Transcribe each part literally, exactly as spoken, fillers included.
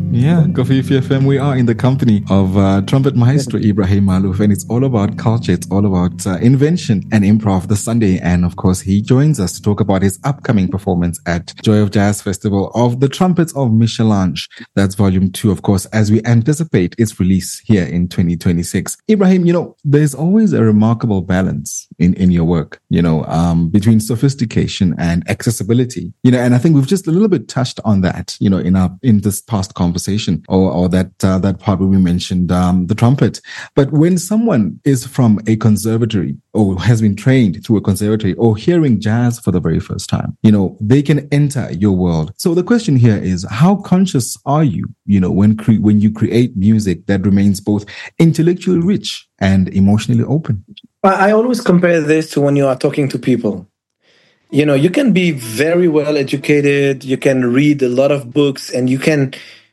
Yeah, Kofifi F M, we are in the company of uh, trumpet maestro Ibrahim Malouf, and it's all about culture. It's all about uh, invention and improv this Sunday. And of course, he joins us to talk about his upcoming performance at Joy of Jazz Festival of the Trumpets of Michelange. That's volume two, of course, as we anticipate its release here in twenty twenty-six. Ibrahim, you know, there's always a remarkable balance in, in your work, you know, um, between sophistication and accessibility, you know, and I think we've just a little bit touched on that, you know, in our, in this past conversation. Or, or that uh, that part where we mentioned um, the trumpet. But when someone is from a conservatory or has been trained through a conservatory or hearing jazz for the very first time, you know, they can enter your world. So the question here is, how conscious are you, you know, when cre- when you create music that remains both intellectually rich and emotionally open? I always compare this to when you are talking to people. You know, you can be very well educated, you can read a lot of books, and you can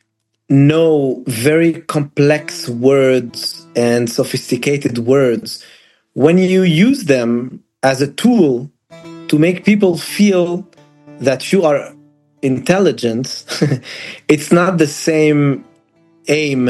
know very complex words and sophisticated words. When you use them as a tool to make people feel that you are intelligent, it's not the same aim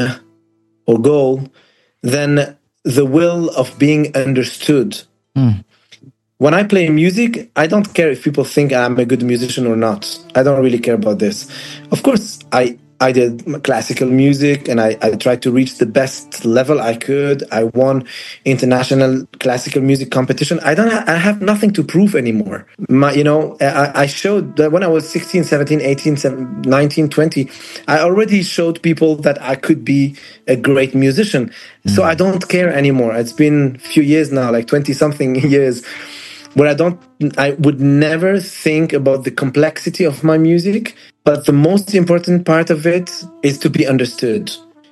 or goal than the will of being understood. Mm. When I play music, I don't care if people think I'm a good musician or not. I don't really care about this. Of course, I I did classical music, and I, I tried to reach the best level I could. I won international classical music competition. I don't. Ha- I have nothing to prove anymore. My, you know, I, I showed that when I was sixteen, seventeen, eighteen, nineteen, twenty, I already showed people that I could be a great musician. Mm. So I don't care anymore. It's been a few years now, like twenty something years, where I don't, I would never think about the complexity of my music, but the most important part of it is to be understood.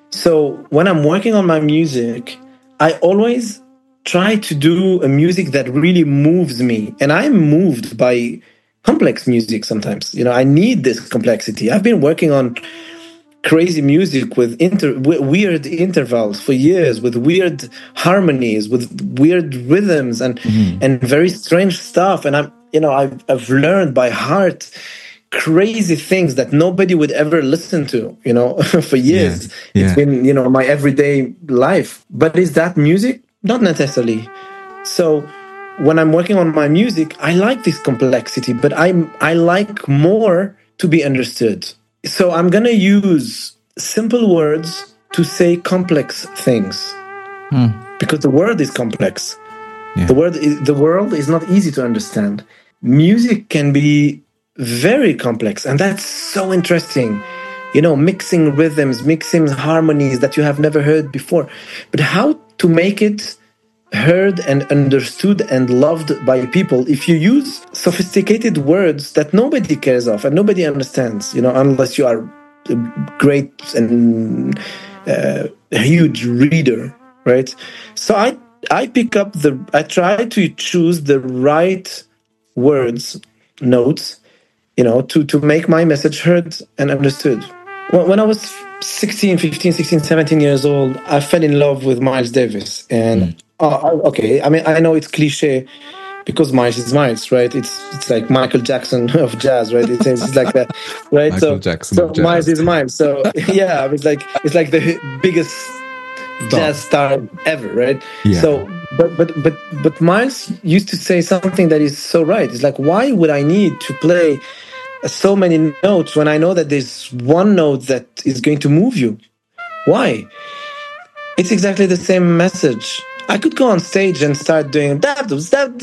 So when I'm working on my music, I always try to do a music that really moves me. And I'm moved by complex music sometimes. You know, I need this complexity. I've been working on crazy music with inter- weird intervals for years, with weird harmonies, with weird rhythms, and mm-hmm. and very strange stuff. And I'm, you know, I've I've learned by heart crazy things that nobody would ever listen to, you know, for years. Yeah, yeah. It's been, you know, my everyday life. But is that music? Not necessarily. So when I'm working on my music, I like this complexity, but I'm I like more to be understood. So I'm going to use simple words to say complex things. Hmm. Because the world is complex. Yeah. The word is, the world is not easy to understand. Music can be very complex, and that's so interesting. You know, mixing rhythms, mixing harmonies that you have never heard before. But how to make it heard and understood and loved by people if you use sophisticated words that nobody cares of and nobody understands, you know, unless you are a great and uh, a huge reader, right? So I I pick up the, I try to choose the right words, notes, you know, to, to make my message heard and understood. When I was sixteen, fifteen, sixteen, seventeen years old, I fell in love with Miles Davis. And, mm. uh, okay, I mean, I know it's cliche because Miles is Miles, right? It's it's like Michael Jackson of jazz, right? It's, it's like that, right? Michael so Jackson so of jazz. Miles is Miles. So, yeah, it's like it's like the biggest jazz star ever, right? Yeah. So, but but but but Miles used to say something that is so right. It's like, why would I need to play so many notes when I know that there's one note that is going to move you? Why? It's exactly the same message. I could go on stage and start doing you know,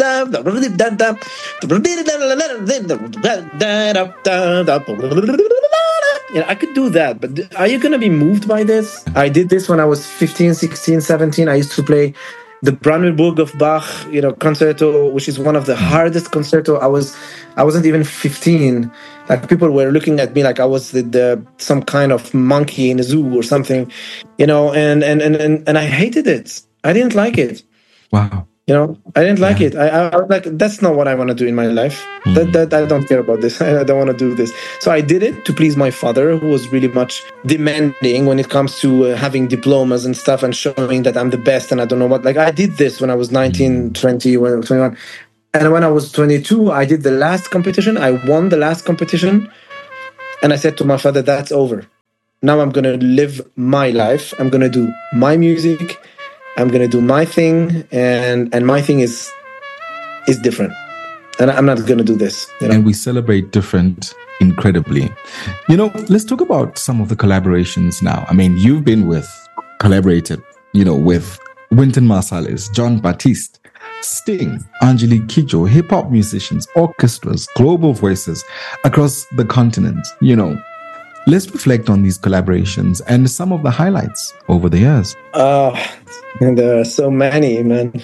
I could do that, but are you going to be moved by this? I did this when I was fifteen, sixteen, seventeen. I used to play the Brandenburg of Bach, you know, concerto, which is one of the hardest concerto. I was, I wasn't even fifteen. Like, people were looking at me like I was the, the some kind of monkey in a zoo or something, you know. And and and and, and I hated it. I didn't like it. Wow. You know, I didn't like yeah. it. I, I, I was like, that's not what I want to do in my life. Mm. That, that I don't care about this. I don't want to do this. So I did it to please my father, who was really much demanding when it comes to uh, having diplomas and stuff and showing that I'm the best and I don't know what. Like, I did this when I was nineteen, mm. twenty, when I was twenty-one. And when I was twenty-two, I did the last competition. I won the last competition. And I said to my father, that's over. now I'm going to live my life. I'm going to do my music. I'm going to do my thing. And, and my thing is, is different. And I'm not going to do this. You know? And we celebrate different incredibly. You know, let's talk about some of the collaborations now. I mean, you've been with, collaborated, you know, with Wynton Marsalis, Jon Batiste, Sting, Angelique Kidjo, hip-hop musicians, orchestras, global voices across the continent. You know, let's reflect on these collaborations and some of the highlights over the years. Oh, there are so many, man.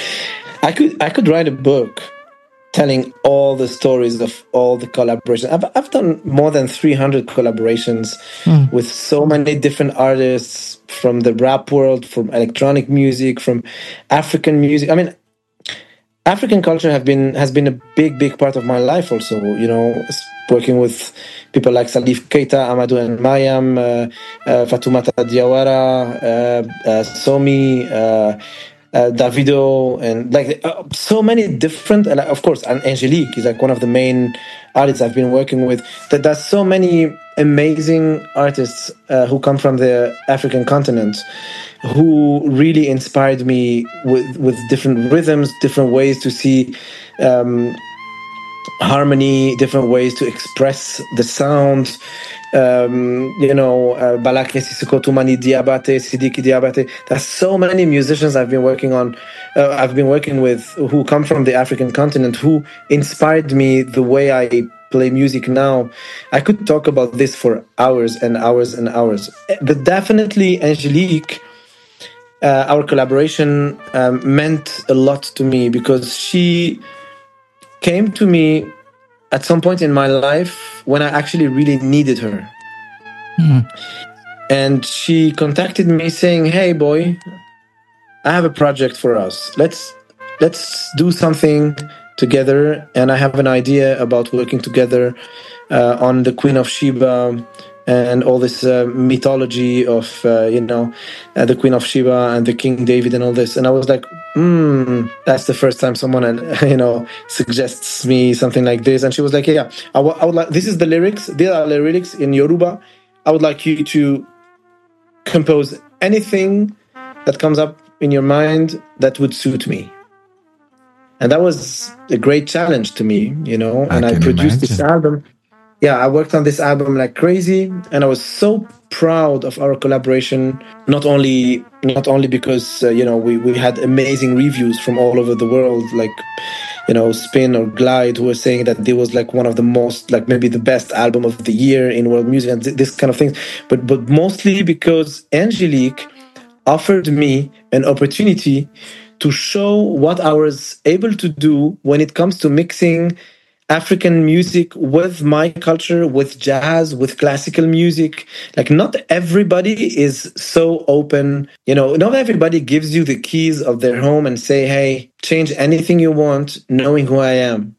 I could I could write a book telling all the stories of all the collaborations. I've, I've done more than three hundred collaborations mm. with so many different artists from the rap world, from electronic music, from African music. I mean, African culture have been has been a big, big part of my life also, you know, working with people like Salif Keita, Amadou and Mayam, uh, uh, Fatoumata Diawara, uh, uh, Somi, uh, uh, Davido, and like uh, so many different, uh, of course, and Angelique is like one of the main artists I've been working with. That There's so many amazing artists uh, who come from the African continent, who really inspired me with, with different rhythms, different ways to see um, harmony, different ways to express the sound. Um, you know, uh, Balakri Sissoko, Toumani Diabate, Sidiki Diabate. There's so many musicians I've been working on, uh, I've been working with who come from the African continent, who inspired me the way I play music now. I could talk about this for hours and hours and hours. But definitely Angelique, Uh, our collaboration um, meant a lot to me because she came to me at some point in my life when I actually really needed her. Mm. And she contacted me saying, "Hey boy, I have a project for us. Let's let's do something together. And I have an idea about working together uh, on the Queen of Sheba and all this uh, mythology of, uh, you know, uh, the Queen of Sheba and the King David and all this." And I was like, hmm, that's the first time someone, uh, you know, suggests me something like this. And she was like, yeah, I, w- I would like, this is the lyrics. These are the lyrics in Yoruba. I would like you to compose anything that comes up in your mind that would suit me. And that was a great challenge to me, you know, and I, I produced imagine. this album. Yeah, I worked on this album like crazy, and I was so proud of our collaboration. Not only, not only because uh, you know we, we had amazing reviews from all over the world, like you know Spin or Glide, who were saying that it was like one of the most, like maybe the best album of the year in world music and th- this kind of things. But but mostly because Angelique offered me an opportunity to show what I was able to do when it comes to mixing African music with my culture, with jazz, with classical music. Like, not everybody is so open. You know, not everybody gives you the keys of their home and say, hey, change anything you want, knowing who I am.